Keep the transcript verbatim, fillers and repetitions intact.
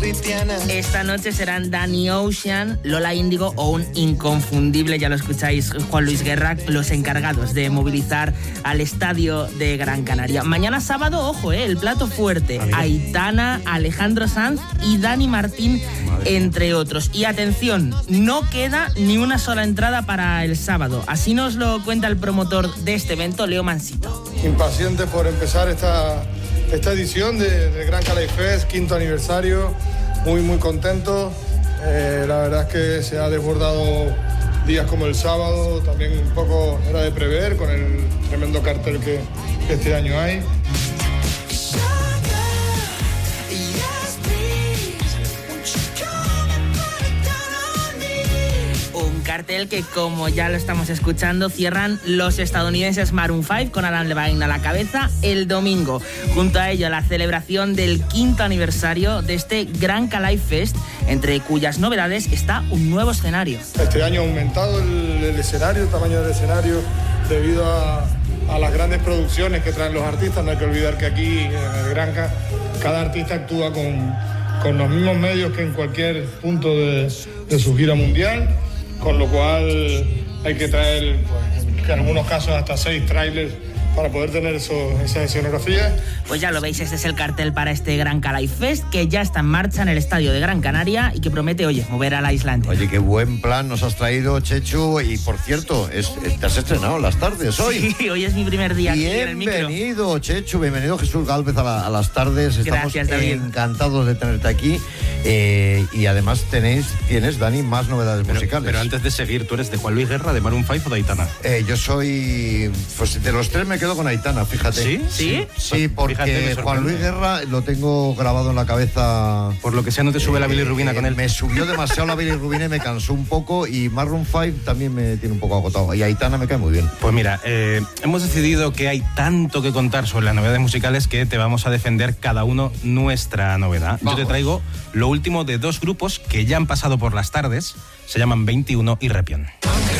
cristiana. Esta noche serán Danny Ocean, Lola Índigo o un inconfundible, ya lo escucháis, Juan Luis Guerra, los encargados de movilizar al estadio de Gran Canaria. Mañana sábado, ojo, eh, el plato fuerte, Aitana, Alejandro Sanz y Dani Martín, entre otros. Y atención, no queda ni una sola entrada para el sábado. Así nos lo cuenta el promotor de este evento, Leo Mansito. Impacientes por empezar esta, esta edición de, del Gran Calais Fest, quinto aniversario, muy muy contentos. Eh, la verdad es que se ha desbordado días como el sábado, también un poco era de prever con el tremendo cartel que, que este año hay. Cartel que, como ya lo estamos escuchando, cierran los estadounidenses Maroon cinco con Adam Levine a la cabeza el domingo. Junto a ello, la celebración del quinto aniversario de este Gran Calais Fest, entre cuyas novedades está un nuevo escenario. Este año ha aumentado el, el escenario, el tamaño del escenario, debido a, a las grandes producciones que traen los artistas. No hay que olvidar que aquí, en el Granca, cada artista actúa con, con los mismos medios que en cualquier punto de, de su gira mundial. Con lo cual hay que traer, pues, en algunos casos, hasta seis trailers para poder tener eso, esas escenografías. Pues ya lo veis, este es el cartel para este Gran Calais Fest, que ya está en marcha en el estadio de Gran Canaria y que promete, oye, mover a la isla entera. Oye, qué buen plan nos has traído, Chechu. Y, por cierto, es, te has estrenado las tardes hoy. Sí, hoy es mi primer día aquí en el micro. Bienvenido, Chechu, bienvenido Jesús Gálvez a, la, a las tardes. Estamos Gracias, David. encantados de tenerte aquí. Eh, y además tenéis, tienes, Dani, más novedades pero, musicales. Pero antes de seguir, ¿tú eres de Juan Luis Guerra, de Maroon cinco o de Aitana? Eh, yo soy, pues de los tres me quedo con Aitana, fíjate. ¿Sí? ¿Sí? Sí, porque Fíjate, Juan Luis Guerra lo tengo grabado en la cabeza. Por lo que sea, no te sube eh, la bilirrubina eh, con él. Me subió demasiado la bilirrubina y me cansó un poco, y Maroon cinco también me tiene un poco agotado. Y Aitana me cae muy bien. Pues mira, eh, hemos decidido que hay tanto que contar sobre las novedades musicales que te vamos a defender cada uno nuestra novedad. Vamos. Yo te traigo lo último de dos grupos que ya han pasado por las tardes, se llaman veintiuno y Repión.